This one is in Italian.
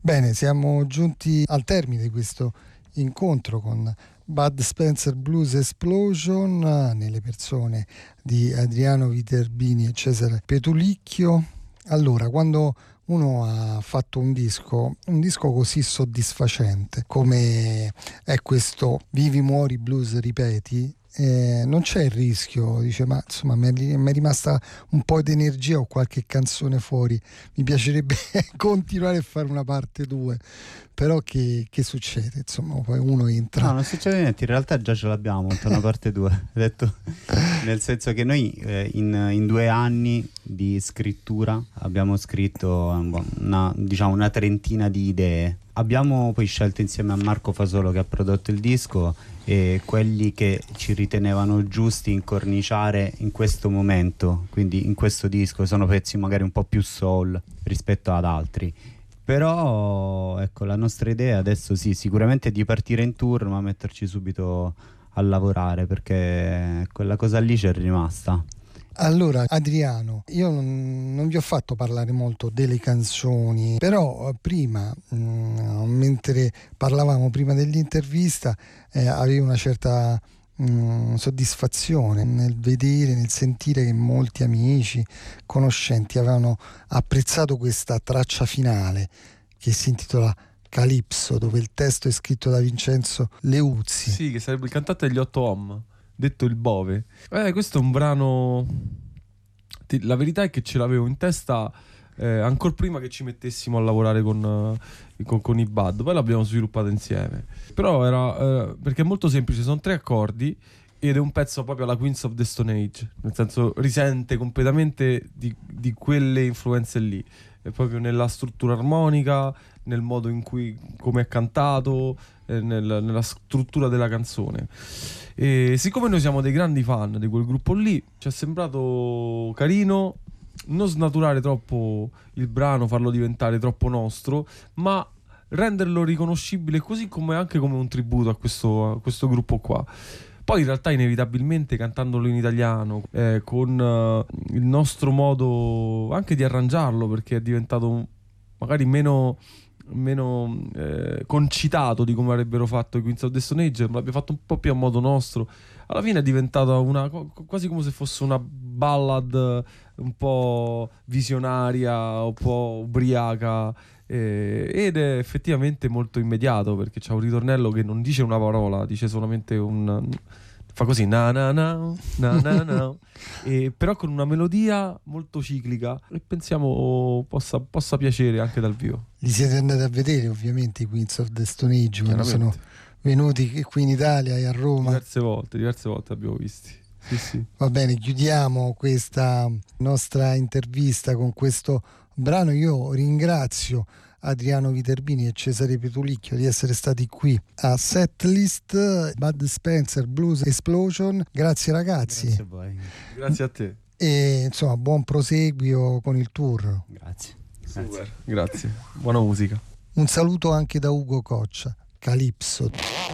Bene, siamo giunti al termine di questo incontro con Bud Spencer Blues Explosion nelle persone di Adriano Viterbini e Cesare Petulicchio. Allora, quando uno ha fatto un disco così soddisfacente come è questo Vivi Muori Blues Ripeti, non c'è il rischio, dice, ma insomma mi è rimasta un po' di energia, o qualche canzone fuori, mi piacerebbe continuare a fare una parte 2, però che succede? Insomma, poi uno entra. No, non succede niente, in realtà già ce l'abbiamo una parte 2, detto, nel senso che noi in 2 anni di scrittura abbiamo scritto una trentina di idee. Abbiamo poi scelto insieme a Marco Fasolo, che ha prodotto il disco, e quelli che ci ritenevano giusti incorniciare in questo momento, quindi in questo disco sono pezzi magari un po' più soul rispetto ad altri. Però ecco, la nostra idea adesso sicuramente è di partire in tour, ma metterci subito a lavorare, perché quella cosa lì c'è rimasta. Allora, Adriano, io non vi ho fatto parlare molto delle canzoni, però prima, mentre parlavamo prima dell'intervista, avevo una certa soddisfazione nel vedere, nel sentire che molti amici, conoscenti avevano apprezzato questa traccia finale che si intitola Calypso, dove il testo è scritto da Vincenzo Leuzzi. Sì, che sarebbe il cantante degli 8 Om, detto il Bove. Questo è un brano, la verità è che ce l'avevo in testa ancora prima che ci mettessimo a lavorare con i Bud, poi l'abbiamo sviluppato insieme. Però era perché è molto semplice, sono 3 accordi ed è un pezzo proprio alla Queens of the Stone Age, nel senso risente completamente di quelle influenze lì, è proprio nella struttura armonica, nel modo in cui come è cantato, nella struttura della canzone. E siccome noi siamo dei grandi fan di quel gruppo lì, ci è sembrato carino non snaturare troppo il brano, farlo diventare troppo nostro, ma renderlo riconoscibile così come anche come un tributo a questo gruppo qua. Poi in realtà inevitabilmente cantandolo in italiano, con il nostro modo anche di arrangiarlo, perché è diventato magari meno concitato di come avrebbero fatto i Queens of the Stone Age, ma l'abbiamo fatto un po' più a modo nostro. Alla fine è diventata quasi come se fosse una ballad un po' visionaria, un po' ubriaca, ed è effettivamente molto immediato, perché c'ha un ritornello che non dice una parola, dice solamente fa così na na na na na na e però con una melodia molto ciclica, e pensiamo possa piacere anche dal vivo. Li siete andati a vedere ovviamente i Queens of the Stone Age quando sono venuti qui in Italia e a Roma? Diverse volte abbiamo visti. Sì. Va bene, chiudiamo questa nostra intervista con questo brano. Io ringrazio Adriano Viterbini e Cesare Petulicchio di essere stati qui a Setlist. Bud Spencer Blues Explosion. Grazie ragazzi. Grazie a voi. Grazie a te. E insomma, buon proseguio con il tour. Grazie. Super. Grazie. Buona musica. Un saluto anche da Ugo Coccia. Calypso.